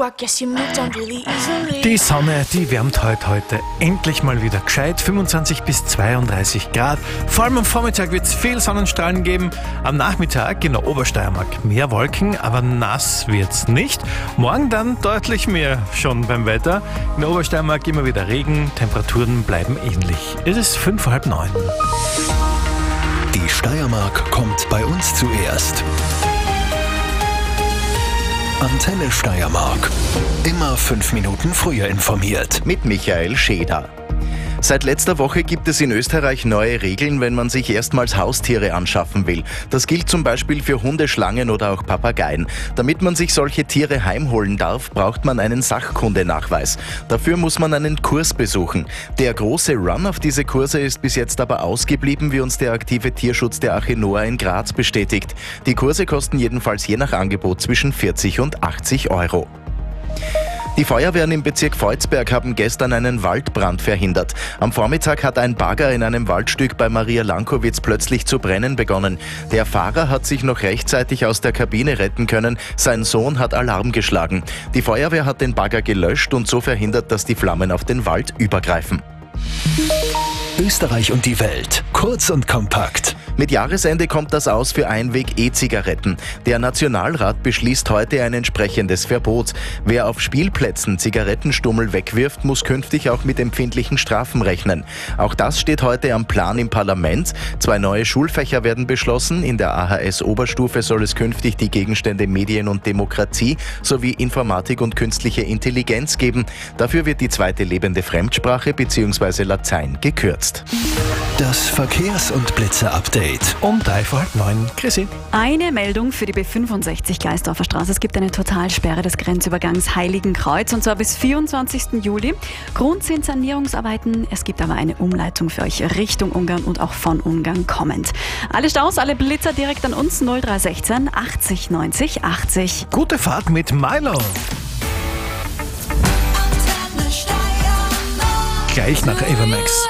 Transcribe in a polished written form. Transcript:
I guess you moved on really easily. Die Sonne, die wärmt heute endlich mal wieder gescheit. 25 bis 32 Grad. Vor allem am Vormittag wird es viel Sonnenstrahlen geben. Am Nachmittag in der Obersteiermark mehr Wolken, aber nass wird's nicht. Morgen dann deutlich mehr schon beim Wetter. In der Obersteiermark immer wieder Regen. Temperaturen bleiben ähnlich. Es ist 8:45. Die Steiermark kommt bei uns zuerst. Antenne Steiermark. Immer 5 Minuten früher informiert. Mit Michael Scheder. Seit letzter Woche gibt es in Österreich neue Regeln, wenn man sich erstmals Haustiere anschaffen will. Das gilt zum Beispiel für Hunde, Schlangen oder auch Papageien. Damit man sich solche Tiere heimholen darf, braucht man einen Sachkundenachweis. Dafür muss man einen Kurs besuchen. Der große Run auf diese Kurse ist bis jetzt aber ausgeblieben, wie uns der aktive Tierschutz der Arche Noah in Graz bestätigt. Die Kurse kosten jedenfalls je nach Angebot zwischen 40 und 80 Euro. Die Feuerwehren im Bezirk Volzberg haben gestern einen Waldbrand verhindert. Am Vormittag hat ein Bagger in einem Waldstück bei Maria Lankowitz plötzlich zu brennen begonnen. Der Fahrer hat sich noch rechtzeitig aus der Kabine retten können. Sein Sohn hat Alarm geschlagen. Die Feuerwehr hat den Bagger gelöscht und so verhindert, dass die Flammen auf den Wald übergreifen. Österreich und die Welt. Kurz und kompakt. Mit Jahresende kommt das aus für Einweg-E-Zigaretten. Der Nationalrat beschließt heute ein entsprechendes Verbot. Wer auf Spielplätzen Zigarettenstummel wegwirft, muss künftig auch mit empfindlichen Strafen rechnen. Auch das steht heute am Plan im Parlament. 2 neue Schulfächer werden beschlossen. In der AHS-Oberstufe soll es künftig die Gegenstände Medien und Demokratie sowie Informatik und künstliche Intelligenz geben. Dafür wird die zweite lebende Fremdsprache bzw. Latein gekürzt. Das Verkehrs- und Blitze-Update. Um 8:45. Chrissy. Eine Meldung für die B65 Geisdorfer Straße. Es gibt eine Totalsperre des Grenzübergangs Heiligenkreuz und zwar bis 24. Juli. Grund sind Sanierungsarbeiten. Es gibt aber eine Umleitung für euch Richtung Ungarn und auch von Ungarn kommend. Alle Staus, alle Blitzer direkt an uns 0316 80 90 80. Gute Fahrt mit Milo. Gleich nach Ava Max.